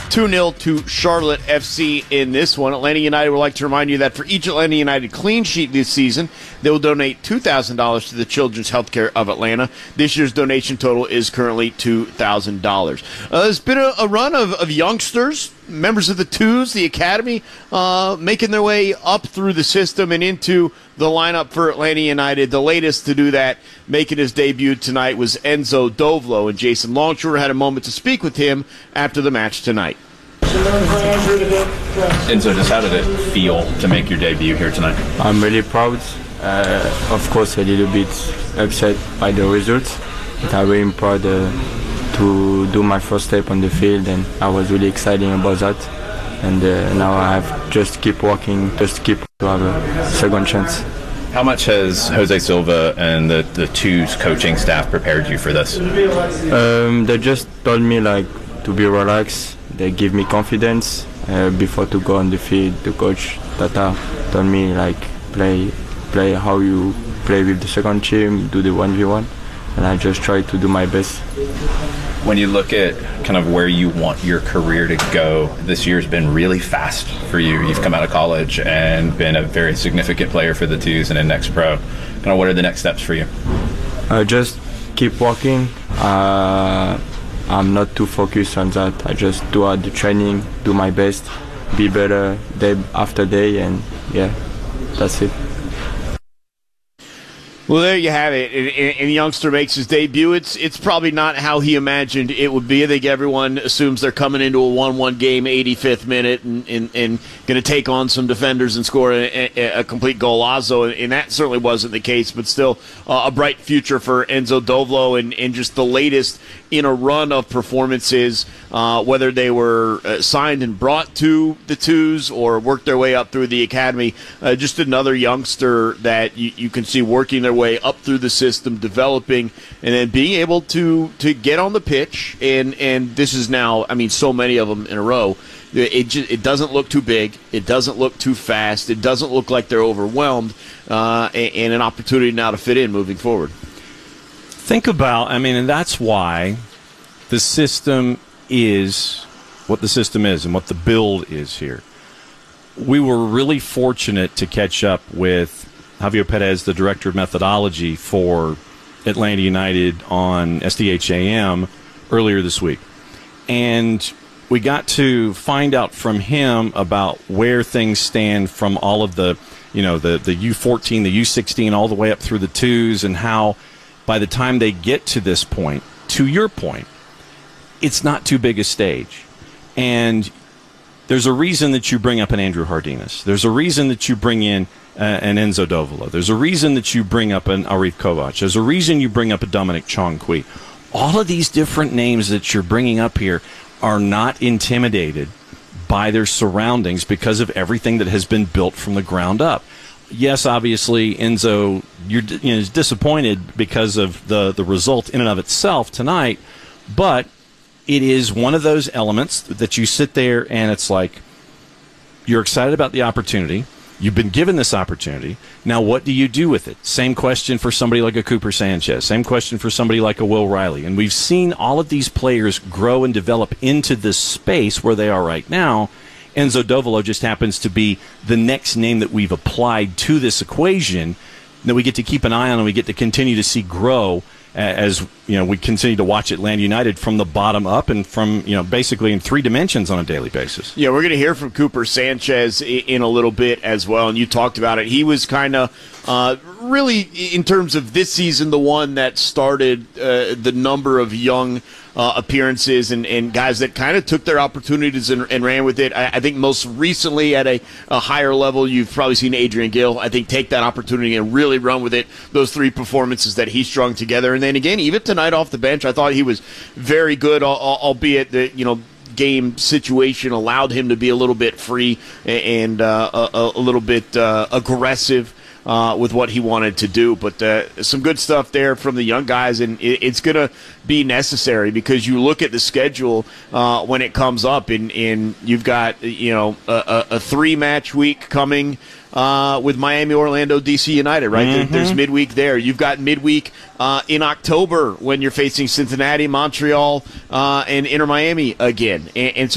2-0 to Charlotte FC in this one. Atlanta United would like to remind you that for each Atlanta United clean sheet this season, they will donate $2,000 to the Children's Healthcare of Atlanta. This year's donation total is currently $2,000. There's been a run of youngsters, members of the Twos, the Academy, making their way up through the system and into the lineup for Atlanta United. The latest to do that, making his debut tonight, was Enzo Dovlo, and Jason Longshore had a moment to speak with him after the match tonight. Enzo, just how did it feel to make your debut here tonight? I'm really proud. Of course, a little bit upset by the results, but I'm really proud to do my first step on the field, and I was really excited about that. And now I have just keep working, just keep to have a second chance. How much has Jose Silva and the Twos coaching staff prepared you for this? They just told me to be relaxed. They give me confidence before to go on the field. The coach Tata told me play how you play with the second team, do the 1v1, and I just try to do my best. When you look at kind of where you want your career to go, this year's been really fast for you. You've come out of college and been a very significant player for the Twos and in Next Pro. Kind of what are the next steps for you? Just keep working. I'm not too focused on that. I just do the training, do my best, be better day after day, and yeah, that's it. Well, there you have it. And the youngster makes his debut. It's probably not how he imagined it would be. I think everyone assumes they're coming into a 1-1 game, 85th minute, and going to take on some defenders and score a complete golazo. And that certainly wasn't the case, but still a bright future for Enzo Dovlo and just the latest in a run of performances, whether they were signed and brought to the Twos or worked their way up through the academy. Just another youngster that you can see working their way up through the system, developing, and then being able to get on the pitch. And this is now, so many of them in a row. It doesn't look too big. It doesn't look too fast. It doesn't look like they're overwhelmed, and an opportunity now to fit in moving forward. Think about, and that's why the system is what the system is and what the build is here. We were really fortunate to catch up with Javier Perez, the director of methodology for Atlanta United on SDHAM earlier this week. And we got to find out from him about where things stand from all of the U14, the U16, all the way up through the Twos, and how by the time they get to this point, to your point, it's not too big a stage. And there's a reason that you bring up an Andrew Hardinas. There's a reason that you bring in an Enzo Dovolo. There's a reason that you bring up an Arif Kovac. There's a reason you bring up a Dominic Chongqui. All of these different names that you're bringing up here are not intimidated by their surroundings because of everything that has been built from the ground up. Yes, obviously, Enzo, you're disappointed because of the result in and of itself tonight, but it is one of those elements that you sit there and it's like you're excited about the opportunity. You've been given this opportunity. Now, what do you do with it? Same question for somebody like a Cooper Sanchez. Same question for somebody like a Will Riley. And we've seen all of these players grow and develop into this space where they are right now. Enzo Dovolo just happens to be the next name that we've applied to this equation that we get to keep an eye on and we get to continue to see grow as we continue to watch Atlanta United from the bottom up and from basically in three dimensions on a daily basis. Yeah, we're going to hear from Cooper Sanchez in a little bit as well, and you talked about it. He was kind of really, in terms of this season, the one that started the number of young appearances and guys that kind of took their opportunities and ran with it. I think most recently at a higher level, you've probably seen Adrian Gill, I think, take that opportunity and really run with it. Those three performances that he strung together. And then again, even tonight off the bench, I thought he was very good, albeit that, game situation allowed him to be a little bit free and a little bit aggressive with what he wanted to do. But some good stuff there from the young guys, and it's going to be necessary because you look at the schedule when it comes up, and you've got a three-match week coming with Miami, Orlando, DC United, right? Mm-hmm. There's midweek there. You've got midweek in October when you're facing Cincinnati, Montreal, and Inter Miami again. And so